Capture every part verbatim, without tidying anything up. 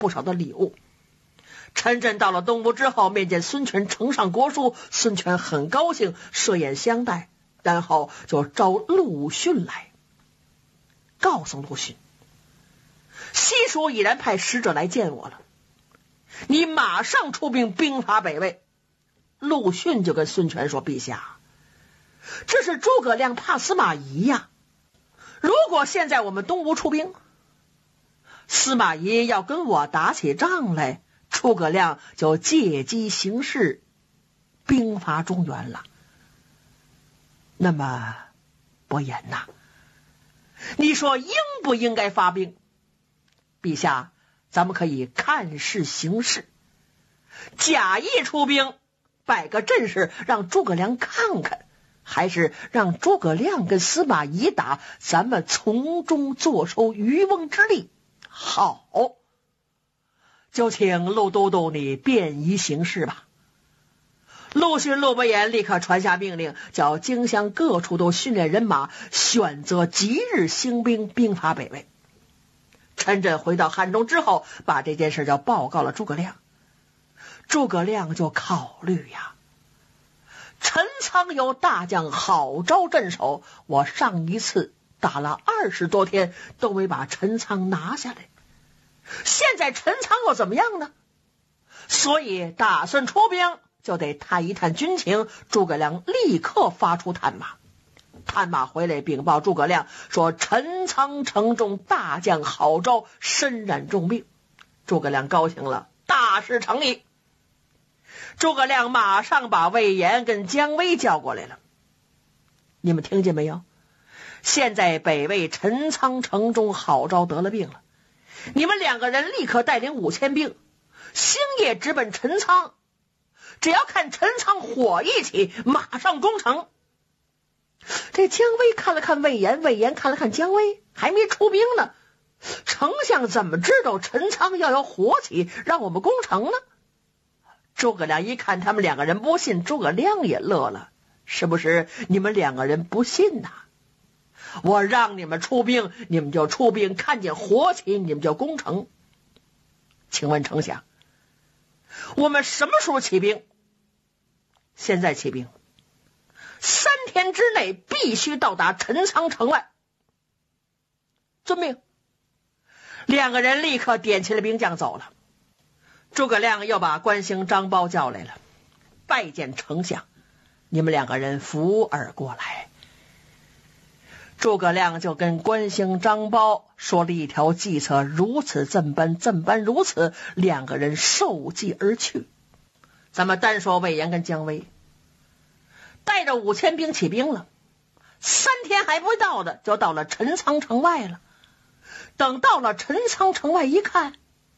不少的礼物。陈震到了东吴之后，面见孙权呈上国书，孙权很高兴，设宴相待，然后就召陆逊来，告诉陆逊，西蜀已然派使者来见我了，你马上出兵兵伐北魏。陆逊就跟孙权说，陛下，这是诸葛亮怕司马懿呀，如果现在我们东吴出兵，司马懿要跟我打起仗来，诸葛亮就借机行事，兵伐中原了。那么伯颜呐，你说应不应该发兵？陛下，咱们可以看势行事，假意出兵，摆个阵势让诸葛亮看看，还是让诸葛亮跟司马懿打，咱们从中坐收渔翁之利。好，就请陆都督你便宜行事吧。陆逊、陆伯言立刻传下命令，叫荆襄各处都训练人马，选择吉日兴兵，兵伐北魏。陈震回到汉中之后，把这件事就报告了诸葛亮。诸葛亮就考虑呀，陈仓有大将郝昭镇守，我上一次打了二十多天都没把陈仓拿下来，现在陈仓又怎么样呢？所以打算出兵，就得探一探军情。诸葛亮立刻发出探马，探马回来禀报诸葛亮说，陈仓城中大将郝昭身染重病。诸葛亮高兴了，大事成立。诸葛亮马上把魏延跟姜维叫过来了。你们听见没有？现在北魏陈仓城中郝昭得了病了，你们两个人立刻带领五千兵，星夜直奔陈仓，只要看陈仓火一起，马上攻城。这姜维看了看魏延，魏延看了看姜维，还没出兵呢，丞相怎么知道陈仓要有火起，让我们攻城呢？诸葛亮一看他们两个人不信，诸葛亮也乐了，是不是你们两个人不信呐、啊？我让你们出兵，你们就出兵，看见火起你们就攻城。请问丞相，我们什么时候起兵？现在起兵，三天之内必须到达陈仓城外。遵命。两个人立刻点起了兵将走了。诸葛亮又把关兴、张苞叫来了，拜见丞相，你们两个人扶耳过来。诸葛亮就跟关兴、张苞说了一条计策，如此这般，这般如此，两个人受计而去。咱们单说魏延跟姜维，带着五千兵起兵了，三天还不到的，就到了陈仓城外了。等到了陈仓城外一看，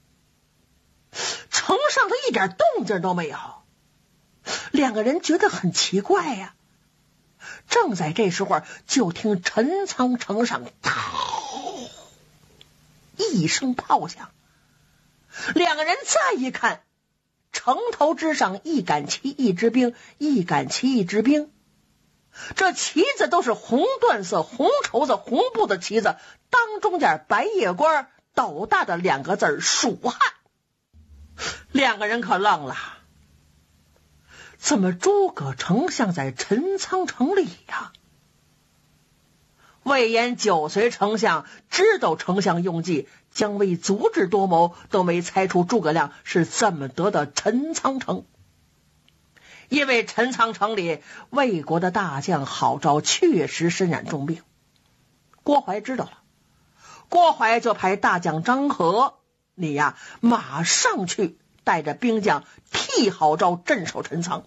城上头一点动静都没有，两个人觉得很奇怪呀、啊。正在这时候，就听陈仓城上嗷一声炮响，两个人再一看，城头之上一杆旗一支兵，一杆旗一支兵，这旗子都是红缎色、红绸子、红布的旗子，当中间白叶冠，斗大的两个字蜀汉。两个人可愣了，怎么诸葛丞相在陈仓城里呀、啊？魏延久随丞相，知道丞相用计，姜维足智多谋，都没猜出诸葛亮是怎么得的陈仓城。因为陈仓城里魏国的大将郝昭确实身染重病，郭淮知道了，郭淮就派大将张合，你呀马上去带着兵将替郝昭镇守陈仓。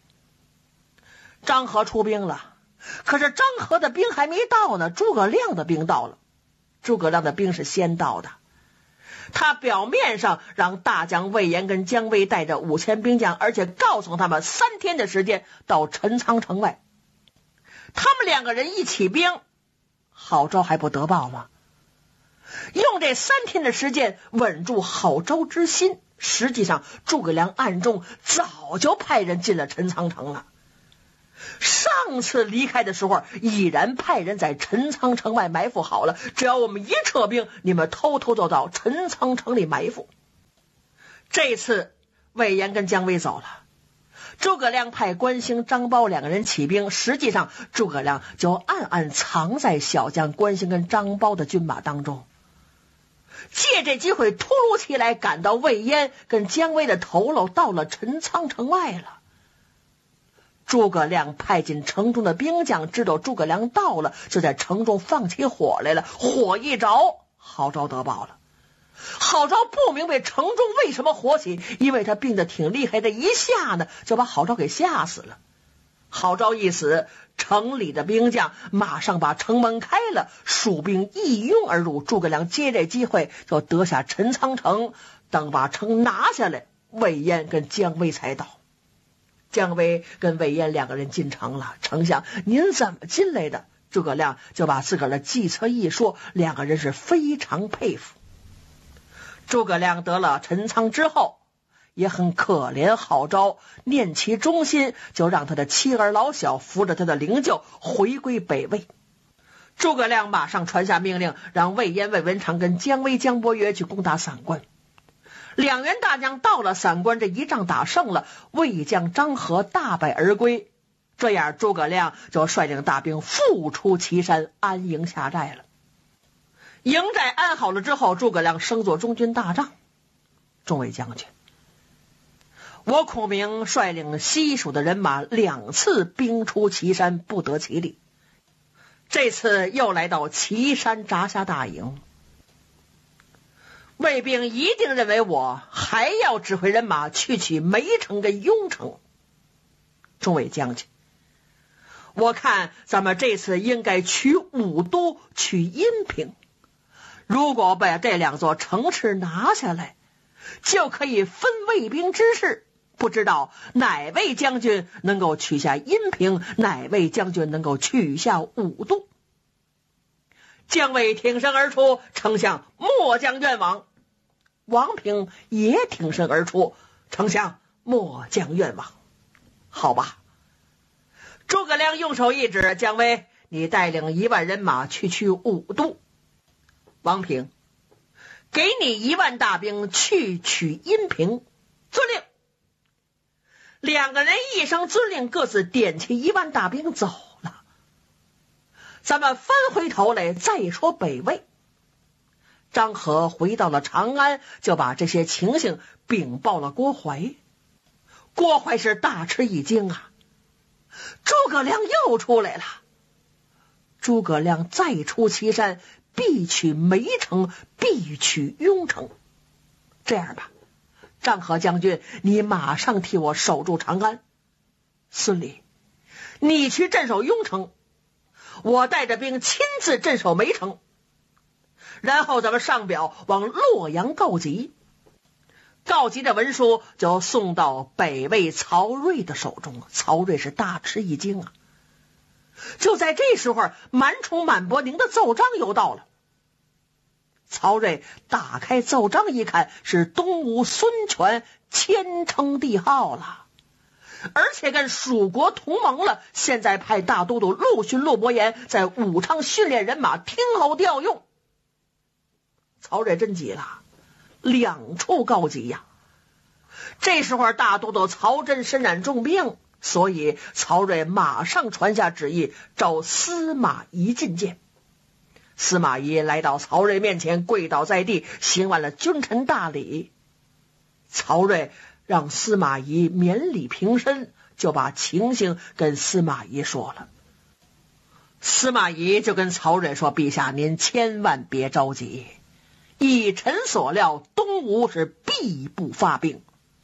张合出兵了，可是张合的兵还没到呢，诸葛亮的兵到了。诸葛亮的兵是先到的，他表面上让大将魏延跟姜维带着五千兵将，而且告诉他们三天的时间到陈仓城外。他们两个人一起兵，郝昭还不得报吗？用这三天的时间稳住郝昭之心，实际上诸葛亮暗中早就派人进了陈仓城了。上次离开的时候，已然派人在陈仓城外埋伏好了，只要我们一撤兵，你们偷偷就到陈仓城里埋伏。 这次魏延跟姜维走了，诸葛亮派关兴、张苞两个人起兵，实际上诸葛亮就暗暗藏在小将关兴跟张苞的军马当中，借这机会突如其来赶到魏延跟姜维的头颅，到了陈仓城外了。诸葛亮派进城中的兵将知道诸葛亮到了，就在城中放起火来了。火一着，郝昭得报了。郝昭不明白城中为什么火起，因为他病得挺厉害，这一下呢就把郝昭给吓死了。郝昭一死，城里的兵将马上把城门开了，蜀兵一拥而入。诸葛亮借这机会就得下陈仓城，等把城拿下来，魏延跟姜维才到。姜维跟魏延两个人进城了，丞相您怎么进来的？诸葛亮就把自个儿的计策一说，两个人是非常佩服。诸葛亮得了陈仓之后，也很可怜郝昭，念其忠心，就让他的妻儿老小扶着他的灵柩回归北魏。诸葛亮马上传下命令，让魏延、魏文长跟姜维、姜伯约去攻打散关。两员大将到了散关，这一仗打胜了，魏将张合大败而归。这样诸葛亮就率领大兵复出岐山，安营下寨了。营寨安好了之后，诸葛亮升做中军大帐。众位将军，我孔明率领西蜀的人马两次兵出岐山，不得其利，这次又来到岐山扎下大营。魏兵一定认为我还要指挥人马去取梅城跟雍城。众位将军，我看咱们这次应该取武都，取阴平。如果把这两座城池拿下来，就可以分魏兵之势。不知道哪位将军能够取下阴平，哪位将军能够取下武都？姜维挺身而出，丞相末将愿往。王平也挺身而出，丞相末将愿往。好吧，诸葛亮用手一指，姜维，你带领一万人马去取武都。王平，给你一万大兵去取阴平。遵令。两个人一声遵令，各自点起一万大兵走了。咱们翻回头来再说北魏。张合回到了长安，就把这些情形禀报了郭淮。郭淮是大吃一惊啊，诸葛亮又出来了。诸葛亮再出岐山，必取梅城，必取雍城。这样吧，张合将军，你马上替我守住长安。孙礼，你去镇守雍城，我带着兵亲自镇守梅城，然后咱们上表往洛阳告急。告急的文书就送到北魏曹睿的手中。曹睿是大吃一惊啊！就在这时候，满宠满伯宁的奏章又到了。曹睿打开奏章一看，是东吴孙权谦称帝号了，而且跟蜀国同盟了。现在派大都督陆逊、陆伯言在武昌训练人马，听候调用。曹睿真急了，两处告急呀！这时候大都督曹真身染重病，所以曹睿马上传下旨意，召司马懿觐见。司马懿来到曹睿面前，跪倒在地，行完了君臣大礼。曹睿让司马懿免礼平身，就把情形跟司马懿说了。司马懿就跟曹睿说：“陛下，您千万别着急，以臣所料，东吴是必不发兵。”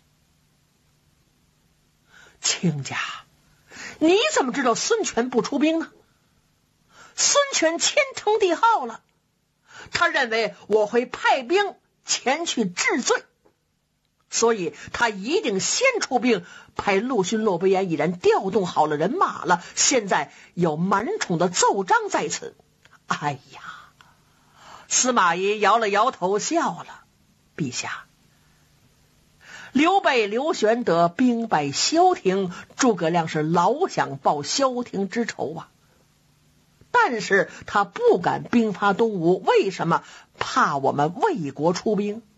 亲家，你怎么知道孙权不出兵呢？孙权谦称帝号了，他认为我会派兵前去治罪，所以他一定先出兵，派陆逊、骆伯言已然调动好了人马了，现在有满宠的奏章在此。哎呀，司马懿摇了摇头，笑了。陛下，刘备、刘玄德兵败萧亭，诸葛亮是老想报萧亭之仇啊。但是他不敢兵发东吴，为什么？怕我们魏国出兵。